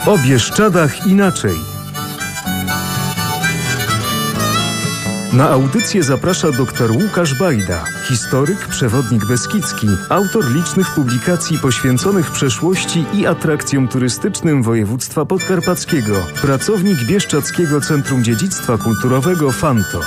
O Bieszczadach inaczej. Na audycję zaprasza dr Łukasz Bajda, historyk, przewodnik beskidzki, autor licznych publikacji poświęconych przeszłości i atrakcjom turystycznym województwa podkarpackiego, pracownik Bieszczadzkiego Centrum Dziedzictwa Kulturowego FANTO.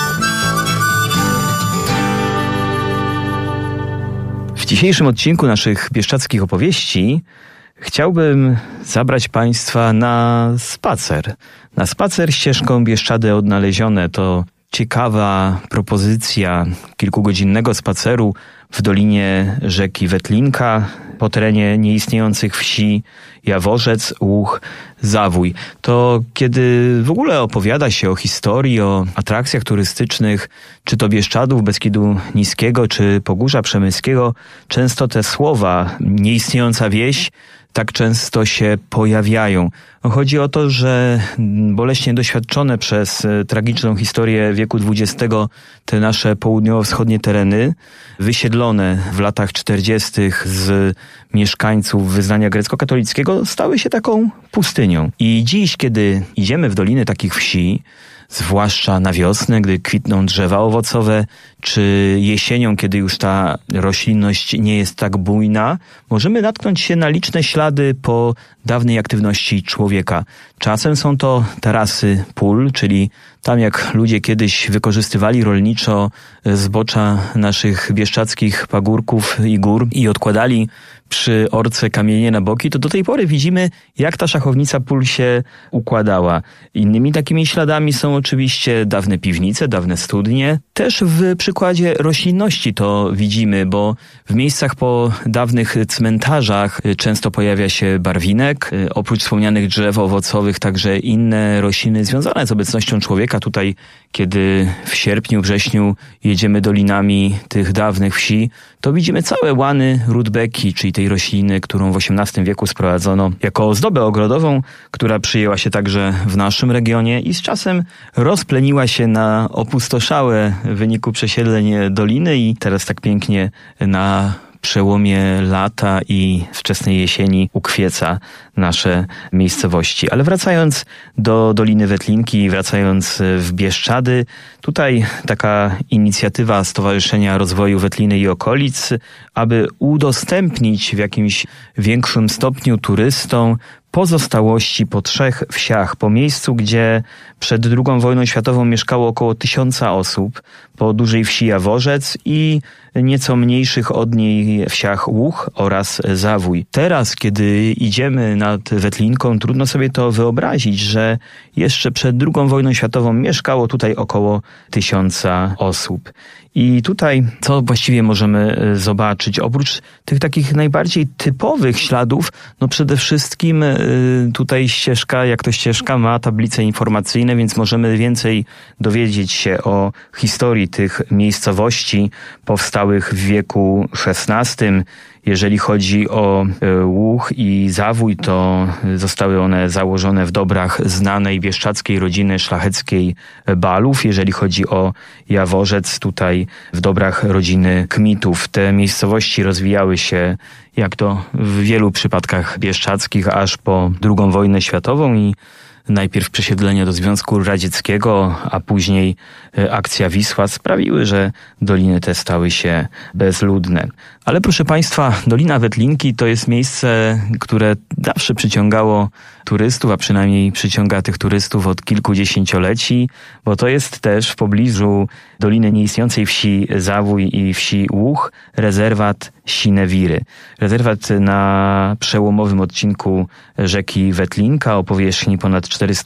W dzisiejszym odcinku naszych bieszczadzkich opowieści chciałbym zabrać Państwa na spacer. Na spacer ścieżką Bieszczady Odnalezione. To ciekawa propozycja kilkugodzinnego spaceru w dolinie rzeki Wetlinka, po terenie nieistniejących wsi Jaworzec, Łuch, Zawój. To kiedy w ogóle opowiada się o historii, o atrakcjach turystycznych, czy to Bieszczadów, Beskidu Niskiego, czy Pogórza Przemyskiego, często te słowa nieistniejąca wieś tak często się pojawiają. Chodzi o to, że boleśnie doświadczone przez tragiczną historię wieku XX te nasze południowo-wschodnie tereny, wysiedlone w latach 40. z mieszkańców wyznania grecko-katolickiego, stały się taką pustynią. I dziś, kiedy idziemy w doliny takich wsi, zwłaszcza na wiosnę, gdy kwitną drzewa owocowe, czy jesienią, kiedy już ta roślinność nie jest tak bujna, możemy natknąć się na liczne ślady po dawnej aktywności człowieka. Czasem są to tarasy pól, czyli tam jak ludzie kiedyś wykorzystywali rolniczo zbocza naszych bieszczadzkich pagórków i gór i odkładali przy orce kamienie na boki, to do tej pory widzimy, jak ta szachownica pól się układała. Innymi takimi śladami są oczywiście dawne piwnice, dawne studnie. Też w przykładzie roślinności to widzimy, bo w miejscach po dawnych cmentarzach często pojawia się barwinek. Oprócz wspomnianych drzew owocowych także inne rośliny związane z obecnością człowieka. Tutaj, kiedy w sierpniu, wrześniu jedziemy dolinami tych dawnych wsi, to widzimy całe łany rudbeki, czyli tej rośliny, którą w XVIII wieku sprowadzono jako ozdobę ogrodową, która przyjęła się także w naszym regionie i z czasem rozpleniła się na opustoszałe w wyniku przesiedleń doliny i teraz tak pięknie na przełomie lata i wczesnej jesieni ukwieca nasze miejscowości. Ale wracając do Doliny Wetlinki, wracając w Bieszczady, tutaj taka inicjatywa Stowarzyszenia Rozwoju Wetliny i Okolic, aby udostępnić w jakimś większym stopniu turystom pozostałości po 3 wsiach, po miejscu, gdzie przed II wojną światową mieszkało około 1000 osób, po dużej wsi Jaworzec i nieco mniejszych od niej wsiach Łuch oraz Zawój. Teraz, kiedy idziemy nad Wetlinką, trudno sobie to wyobrazić, że jeszcze przed II wojną światową mieszkało tutaj około 1000 osób. I tutaj co właściwie możemy zobaczyć? Oprócz tych takich najbardziej typowych śladów, no przede wszystkim tutaj ścieżka, jak to ścieżka, ma tablice informacyjne, więc możemy więcej dowiedzieć się o historii tych miejscowości powstałych w wieku XVI. Jeżeli chodzi o Łuch i Zawój, to zostały one założone w dobrach znanej bieszczadzkiej rodziny szlacheckiej Balów. Jeżeli chodzi o Jaworzec, tutaj w dobrach rodziny Kmitów. Te miejscowości rozwijały się, jak to w wielu przypadkach bieszczadzkich, aż po II wojnę światową i najpierw przesiedlenie do Związku Radzieckiego, a później akcja Wisła sprawiły, że doliny te stały się bezludne. Ale proszę Państwa, Dolina Wetlinki to jest miejsce, które zawsze przyciągało turystów, a przynajmniej przyciąga tych turystów od kilku dziesięcioleci, bo to jest też w pobliżu doliny nieistniejącej wsi Zawój i wsi Łuch rezerwat Sinewiry. Rezerwat na przełomowym odcinku rzeki Wetlinka o powierzchni ponad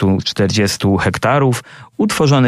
440 hektarów, utworzony w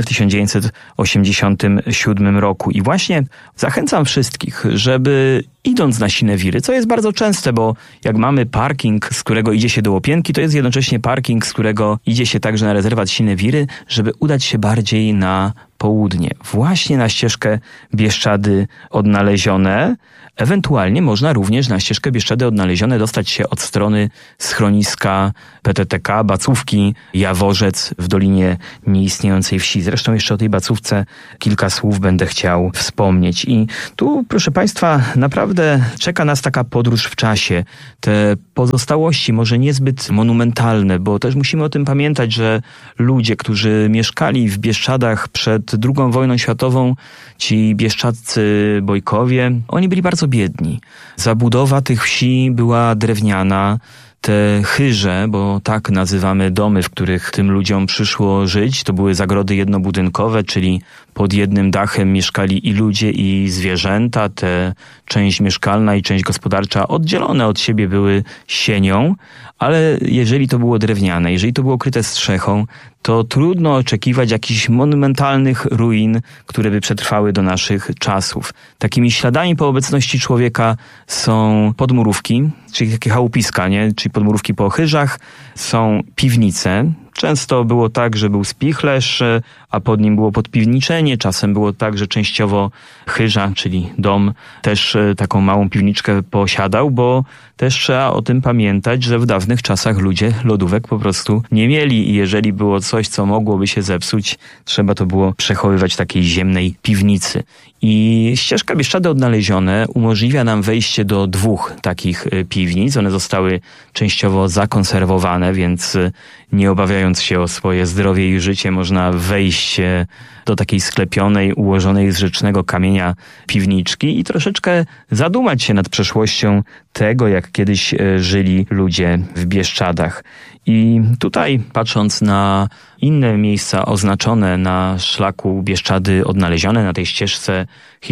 1987 roku. I właśnie zachęcam wszystkich, żeby idąc na Sinewiry, co jest bardzo częste, bo jak mamy parking, z którego idzie się do Łopienki, to jest jednocześnie parking, z którego idzie się także na rezerwat Sinewiry, żeby udać się bardziej na południe, właśnie na ścieżkę Bieszczady Odnalezione. Ewentualnie można również na ścieżkę Bieszczady Odnalezione dostać się od strony schroniska PTTK, Bacówki, Jaworzec w Dolinie Nieistniejącej Wsi. Zresztą jeszcze o tej Bacówce kilka słów będę chciał wspomnieć. I tu, proszę Państwa, naprawdę czeka nas taka podróż w czasie. Te pozostałości, może niezbyt monumentalne, bo też musimy o tym pamiętać, że ludzie, którzy mieszkali w Bieszczadach przed II wojną światową, ci bieszczadzcy Bojkowie, oni byli bardzo biedni. Zabudowa tych wsi była drewniana. Te chyże, bo tak nazywamy domy, w których tym ludziom przyszło żyć, to były zagrody jednobudynkowe, czyli pod jednym dachem mieszkali i ludzie, i zwierzęta. Te część mieszkalna i część gospodarcza oddzielone od siebie były sienią, ale jeżeli to było drewniane, jeżeli to było kryte strzechą, to trudno oczekiwać jakichś monumentalnych ruin, które by przetrwały do naszych czasów. Takimi śladami po obecności człowieka są podmurówki, czyli takie chałupiska, nie? Czyli podmurówki po chyżach, są piwnice. Często było tak, że był spichlerz, a pod nim było podpiwniczenie. Czasem było tak, że częściowo chyża, czyli dom, też taką małą piwniczkę posiadał, bo też trzeba o tym pamiętać, że w dawnych czasach ludzie lodówek po prostu nie mieli i jeżeli było coś, co mogłoby się zepsuć, trzeba to było przechowywać w takiej ziemnej piwnicy. I ścieżka Bieszczady Odnalezione umożliwia nam wejście do 2 takich piwnic. One zostały częściowo zakonserwowane, więc nie obawiając się o swoje zdrowie i życie, można wejść do takiej sklepionej, ułożonej z rzecznego kamienia piwniczki i troszeczkę zadumać się nad przeszłością tego, jak kiedyś żyli ludzie w Bieszczadach. I tutaj, patrząc na inne miejsca oznaczone na szlaku Bieszczady Odnalezione, na tej ścieżce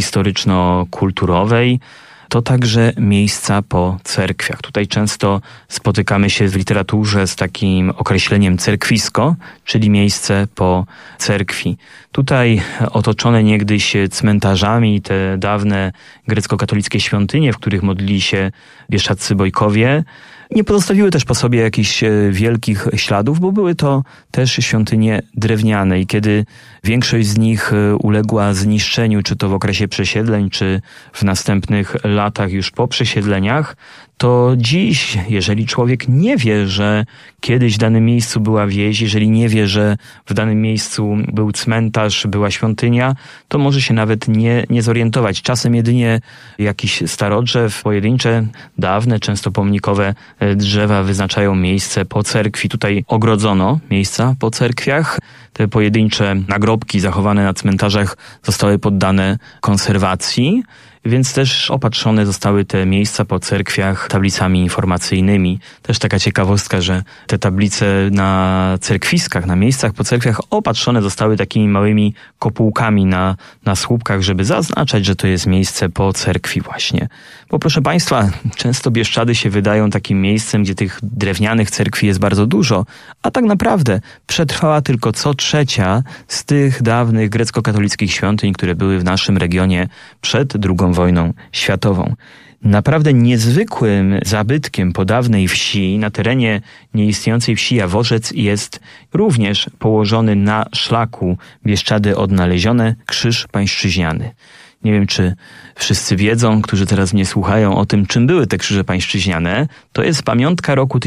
historyczno-kulturowej, to także miejsca po cerkwiach. Tutaj często spotykamy się w literaturze z takim określeniem cerkwisko, czyli miejsce po cerkwi. Tutaj otoczone niegdyś cmentarzami te dawne grecko-katolickie świątynie, w których modlili się bieszczadzcy Bojkowie, nie pozostawiły też po sobie jakichś wielkich śladów, bo były to też świątynie drewniane i kiedy większość z nich uległa zniszczeniu, czy to w okresie przesiedleń, czy w następnych latach już po przesiedleniach, to dziś, jeżeli człowiek nie wie, że kiedyś w danym miejscu była wieś, jeżeli nie wie, że w danym miejscu był cmentarz, była świątynia, to może się nawet nie zorientować. Czasem jedynie jakiś starodrzew, pojedyncze, dawne, często pomnikowe drzewa wyznaczają miejsce po cerkwi. Tutaj ogrodzono miejsca po cerkwiach. Te pojedyncze nagrobki zachowane na cmentarzach zostały poddane konserwacji, więc też opatrzone zostały te miejsca po cerkwiach tablicami informacyjnymi. Też taka ciekawostka, że te tablice na cerkwiskach, na miejscach po cerkwiach opatrzone zostały takimi małymi kopułkami na słupkach, żeby zaznaczać, że to jest miejsce po cerkwi właśnie. Bo proszę Państwa, często Bieszczady się wydają takim miejscem, gdzie tych drewnianych cerkwi jest bardzo dużo, a tak naprawdę przetrwała tylko co 3 z tych dawnych grecko-katolickich świątyń, które były w naszym regionie przed II wojną światową. Naprawdę niezwykłym zabytkiem po dawnej wsi, na terenie nieistniejącej wsi Jaworzec jest również położony na szlaku Bieszczady Odnalezione krzyż pańszczyźniany. Nie wiem, czy wszyscy wiedzą, którzy teraz mnie słuchają, o tym, czym były te krzyże pańszczyźniane. To jest pamiątka roku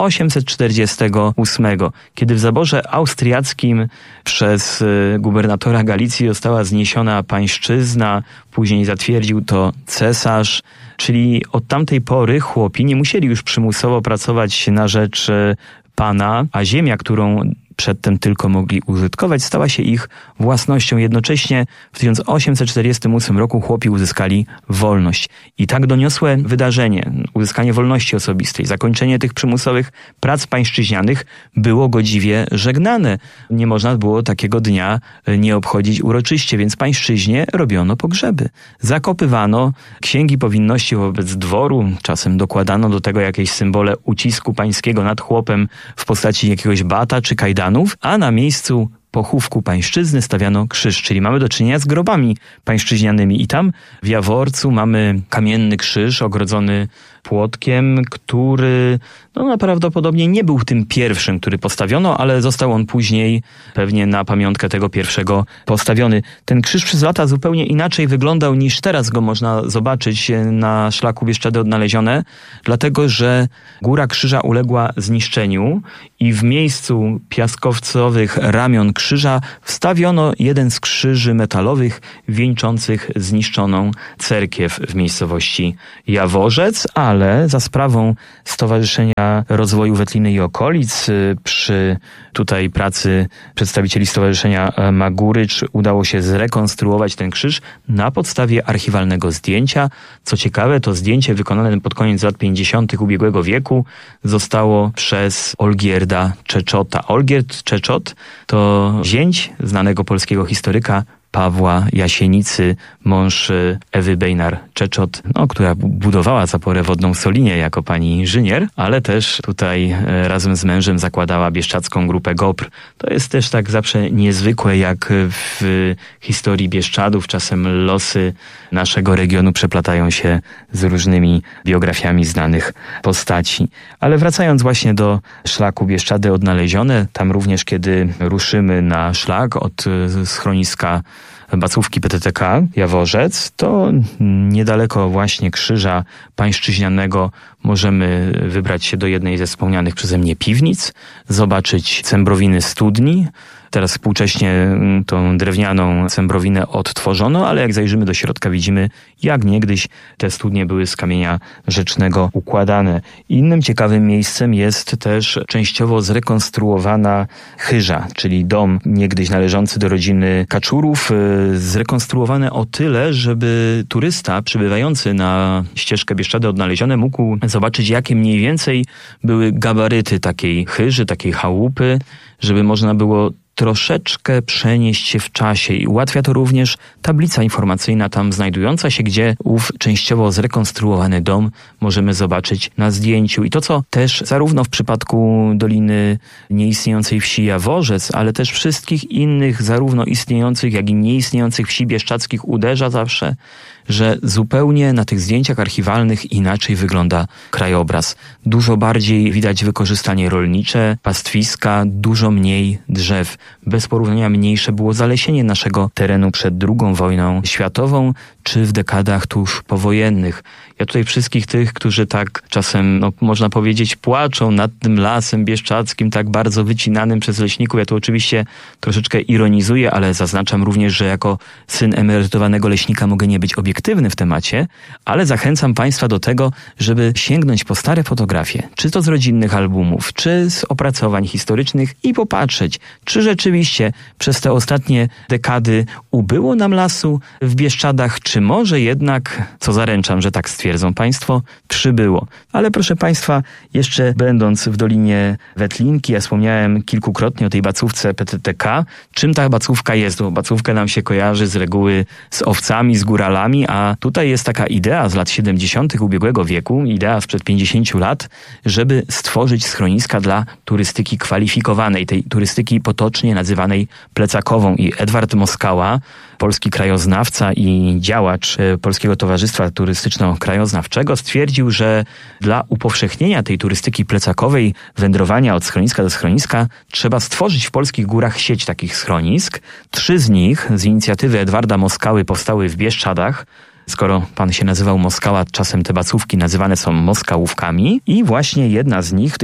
1848, kiedy w zaborze austriackim przez gubernatora Galicji została zniesiona pańszczyzna, później zatwierdził to cesarz. Czyli od tamtej pory chłopi nie musieli już przymusowo pracować na rzecz pana, a ziemia, którą przedtem tylko mogli użytkować, stała się ich własnością. Jednocześnie w 1848 roku chłopi uzyskali wolność. I tak doniosłe wydarzenie, uzyskanie wolności osobistej, zakończenie tych przymusowych prac pańszczyźnianych było godziwie żegnane. Nie można było takiego dnia nie obchodzić uroczyście, więc pańszczyźnie robiono pogrzeby. Zakopywano księgi powinności wobec dworu, czasem dokładano do tego jakieś symbole ucisku pańskiego nad chłopem w postaci jakiegoś bata czy kajdanów, a na miejscu pochówku pańszczyzny stawiano krzyż, czyli mamy do czynienia z grobami pańszczyźnianymi. I tam w Jaworcu mamy kamienny krzyż ogrodzony płotkiem, który prawdopodobnie nie był tym pierwszym, który postawiono, ale został on później pewnie na pamiątkę tego pierwszego postawiony. Ten krzyż przez lata zupełnie inaczej wyglądał niż teraz go można zobaczyć na szlaku Bieszczady odnalezione, dlatego że góra krzyża uległa zniszczeniu i w miejscu piaskowcowych ramion krzyża wstawiono jeden z krzyży metalowych wieńczących zniszczoną cerkiew w miejscowości Jaworzec, ale za sprawą Stowarzyszenia Rozwoju Wetliny i Okolic przy tutaj pracy przedstawicieli Stowarzyszenia Magurycz udało się zrekonstruować ten krzyż na podstawie archiwalnego zdjęcia. Co ciekawe, to zdjęcie wykonane pod koniec lat 50. ubiegłego wieku zostało przez Olgierda Czeczota. Olgierd Czeczot to zięć znanego polskiego historyka Pawła Jasienicy, mąż Ewy Bejnar-Czeczot, która budowała zaporę wodną w Solinie jako pani inżynier, ale też tutaj razem z mężem zakładała bieszczadzką grupę GOPR. To jest też tak zawsze niezwykłe, jak w historii Bieszczadów czasem losy naszego regionu przeplatają się z różnymi biografiami znanych postaci. Ale wracając właśnie do szlaku Bieszczady odnalezione, tam również kiedy ruszymy na szlak od schroniska Bacówki PTTK Jaworzec, to niedaleko właśnie krzyża pańszczyźnianego możemy wybrać się do jednej ze wspomnianych przeze mnie piwnic, zobaczyć cembrowiny studni. Teraz współcześnie tą drewnianą cembrowinę odtworzono, ale jak zajrzymy do środka, widzimy, jak niegdyś te studnie były z kamienia rzecznego układane. Innym ciekawym miejscem jest też częściowo zrekonstruowana chyża, czyli dom niegdyś należący do rodziny Kaczurów, zrekonstruowane o tyle, żeby turysta przybywający na ścieżkę Bieszczady odnalezione mógł zobaczyć, jakie mniej więcej były gabaryty takiej chyży, takiej chałupy, żeby można było troszeczkę przenieść się w czasie i ułatwia to również tablica informacyjna tam znajdująca się, gdzie ów częściowo zrekonstruowany dom możemy zobaczyć na zdjęciu. I to, co też zarówno w przypadku Doliny nieistniejącej wsi Jaworzec, ale też wszystkich innych zarówno istniejących, jak i nieistniejących wsi bieszczadzkich uderza zawsze, że zupełnie na tych zdjęciach archiwalnych inaczej wygląda krajobraz. Dużo bardziej widać wykorzystanie rolnicze, pastwiska, dużo mniej drzew. Bez porównania mniejsze było zalesienie naszego terenu przed II wojną światową, czy w dekadach tuż powojennych. Ja tutaj wszystkich tych, którzy tak czasem, można powiedzieć, płaczą nad tym lasem bieszczadzkim, tak bardzo wycinanym przez leśników. Ja to oczywiście troszeczkę ironizuję, ale zaznaczam również, że jako syn emerytowanego leśnika mogę nie być obiektywny w temacie, ale zachęcam Państwa do tego, żeby sięgnąć po stare fotografie, czy to z rodzinnych albumów, czy z opracowań historycznych i popatrzeć, czy rzeczywiście przez te ostatnie dekady ubyło nam lasu w Bieszczadach, czy może jednak, co zaręczam, że tak stwierdzą Państwo, przybyło. Ale proszę Państwa, jeszcze będąc w Dolinie Wetlinki, ja wspomniałem kilkukrotnie o tej bacówce PTTK. Czym ta bacówka jest? Bo bacówka nam się kojarzy z reguły z owcami, z góralami, a tutaj jest taka idea z lat 70. ubiegłego wieku, idea sprzed 50 lat, żeby stworzyć schroniska dla turystyki kwalifikowanej, tej turystyki potocznie nazywanej plecakową. I Edward Moskała, polski krajoznawca i działacz Polskiego Towarzystwa Turystyczno-Krajoznawczego, stwierdził, że dla upowszechnienia tej turystyki plecakowej, wędrowania od schroniska do schroniska, trzeba stworzyć w polskich górach sieć takich schronisk. 3 z nich z inicjatywy Edwarda Moskały powstały w Bieszczadach. Skoro pan się nazywał Moskała, czasem te bacówki nazywane są Moskałówkami i właśnie jedna z nich w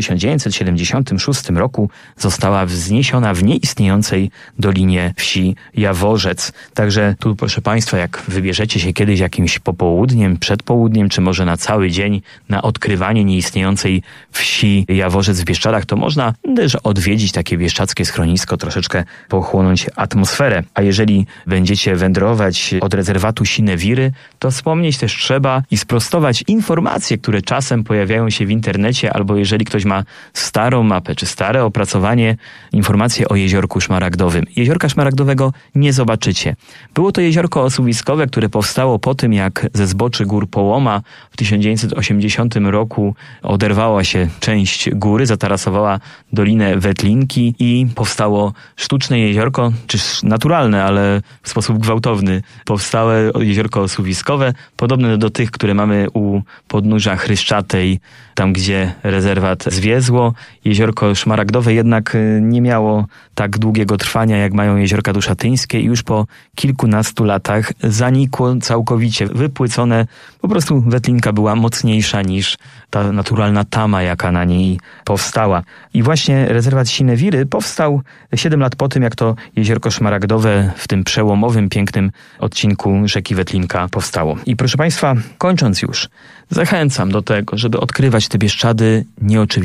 1976 roku została wzniesiona w nieistniejącej dolinie wsi Jaworzec. Także tu, proszę Państwa, jak wybierzecie się kiedyś jakimś popołudniem, przedpołudniem, czy może na cały dzień na odkrywanie nieistniejącej wsi Jaworzec w Bieszczadach, to można też odwiedzić takie bieszczadzkie schronisko, troszeczkę pochłonąć atmosferę. A jeżeli będziecie wędrować od rezerwatu Sinewiry, to wspomnieć też trzeba i sprostować informacje, które czasem pojawiają się w internecie, albo jeżeli ktoś ma starą mapę, czy stare opracowanie, informacje o Jeziorku Szmaragdowym. Jeziorka Szmaragdowego nie zobaczycie. Było to jeziorko osuwiskowe, które powstało po tym, jak ze zboczy gór Połoma w 1980 roku oderwała się część góry, zatarasowała Dolinę Wetlinki i powstało sztuczne jeziorko, czy naturalne, ale w sposób gwałtowny powstałe jeziorko osuwiskowe, szmaragdowe, podobne do tych, które mamy u podnóża Chryszczatej, tam gdzie rezerwat Zwiezło. Jeziorko Szmaragdowe jednak nie miało tak długiego trwania, jak mają jeziorka duszatyńskie i już po kilkunastu latach zanikło całkowicie, wypłycone. Po prostu wetlinka była mocniejsza niż ta naturalna tama, jaka na niej powstała. I właśnie rezerwat Sinewiry powstał 7 lat po tym, jak to jeziorko Szmaragdowe w tym przełomowym, pięknym odcinku rzeki Wetlinka powstało. I proszę Państwa, kończąc już, zachęcam do tego, żeby odkrywać te Bieszczady nieoczywiste.